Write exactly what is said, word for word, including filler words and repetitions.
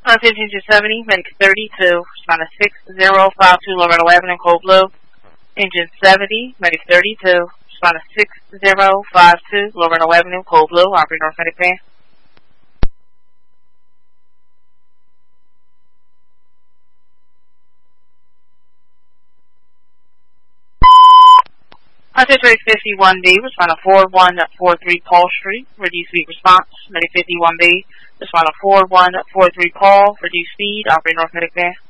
On fifteen to seventy, Medic thirty-two, respond to six zero five two Loretta Avenue, Code Blue. Engine seventy, Medic thirty-two, respond to six zero five two Loretta Avenue, Code Blue. Operator North Medic Van. On Citrix fifty-one B, respond to four one four three Paul Street, reduce speed response. Medic fifty-one B, respond to four one four three Paul, reduce speed. Operator North Medic Van.